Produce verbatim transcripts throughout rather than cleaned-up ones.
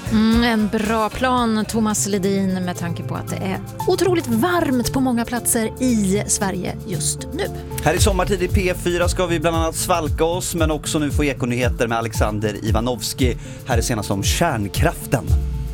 Mm, en bra plan, Thomas Ledin, med tanke på att det är otroligt varmt på många platser i Sverige just nu. Här i sommartid i P fyra ska vi bland annat svalka oss, men också nu få ekonyheter med Alexander Ivanovski. Här är senast om kärnkraften.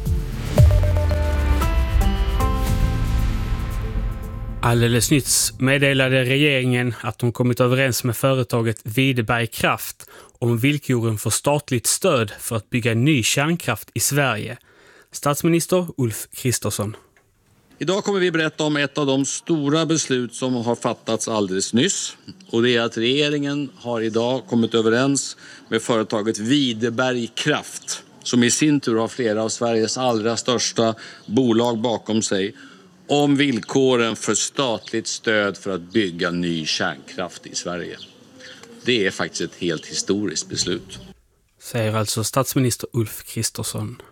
Alldeles nyss meddelade regeringen att de kommit överens med företaget Videberg Kraft om villkoren för statligt stöd för att bygga ny kärnkraft i Sverige. Statsminister Ulf Kristersson. Idag kommer vi berätta om ett av de stora beslut som har fattats alldeles nyss. Och det är att regeringen har idag kommit överens med företaget Videberg Kraft, som i sin tur har flera av Sveriges allra största bolag bakom sig, om villkoren för statligt stöd för att bygga ny kärnkraft i Sverige. Det är faktiskt ett helt historiskt beslut. Säger alltså statsminister Ulf Kristersson.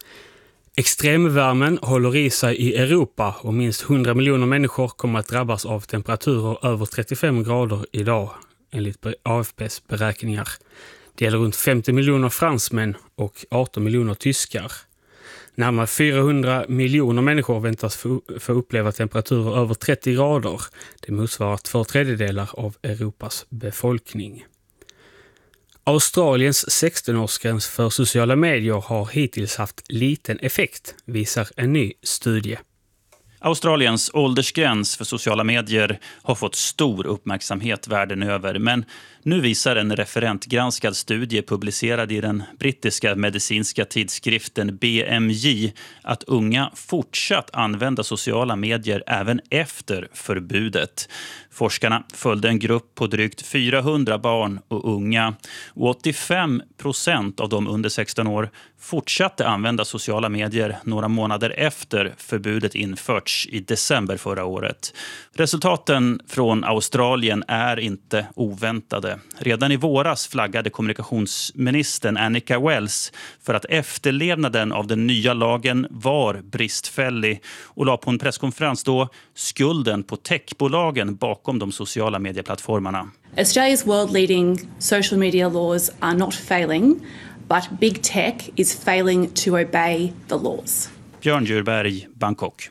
Extremvärmen håller i sig i Europa och minst hundra miljoner människor kommer att drabbas av temperaturer över trettiofem grader idag, enligt A F P:s beräkningar. Det gäller runt femtio miljoner fransmän och arton miljoner tyskar. Närmare fyrahundra miljoner människor väntas få, få uppleva temperaturer över trettio grader. Det motsvarar två tredjedelar av Europas befolkning. Australiens sexton-årsgräns för sociala medier har hittills haft liten effekt, visar en ny studie. Australiens åldersgräns för sociala medier har fått stor uppmärksamhet världen över, men nu visar en referentgranskad studie publicerad i den brittiska medicinska tidskriften B M J att unga fortsatt använda sociala medier även efter förbudet. Forskarna följde en grupp på drygt fyrahundra barn och unga, och åttiofem procent av de under sexton år fortsatte använda sociala medier några månader efter förbudet införts i december förra året. Resultaten från Australien är inte oväntade. Redan i våras flaggade kommunikationsministern Annika Wells för att efterlevnaden av den nya lagen var bristfällig och la på en presskonferens då skulden på techbolagen bakom de sociala medieplattformarna. Australia's world-leading social media laws are not failing, but big tech is failing to obey the laws. Björn Djurberg, Bangkok.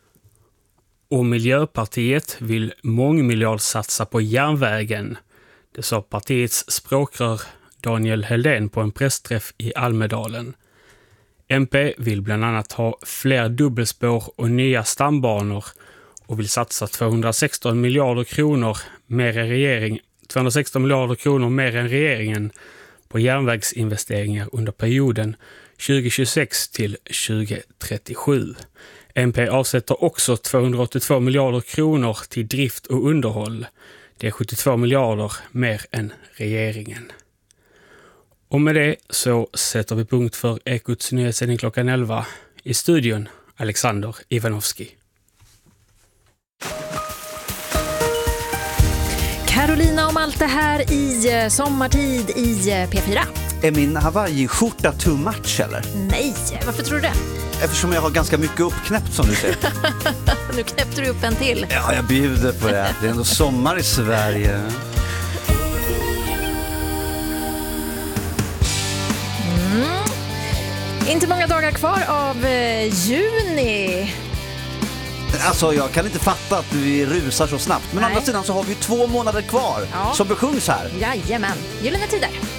Och Miljöpartiet vill mångmiljardsatsa på järnvägen. Det sa partiets språkrör Daniel Heldén på en pressträff i Almedalen. M P vill bland annat ha fler dubbelspår och nya stambanor och vill satsa tvåhundrasexton miljarder kronor mer än regering, tvåhundrasexton miljarder kronor mer än regeringen på järnvägsinvesteringar under perioden tjugohundratjugosex till tjugotrettiosju. M P avsätter också tvåhundraåttiotvå miljarder kronor till drift och underhåll. Det är sjuttiotvå miljarder mer än regeringen. Och med det så sätter vi punkt för Ekots nyhetssändning klockan elva. I studion Alexander Ivanovski. Carolina om allt det här i sommartid i P fyra. Är min Hawaii-skjorta too much eller? Nej, varför tror du det? Eftersom jag har ganska mycket uppknäppt som du ser. Nu knäppte du upp en till. Ja, jag bjuder på det. Det är ändå sommar i Sverige. Mm. Inte många dagar kvar av eh, juni. Alltså jag kan inte fatta att vi rusar så snabbt. Men å andra sidan så har vi två månader kvar, ja, som besjungs här. Jajamän, gyllene tider.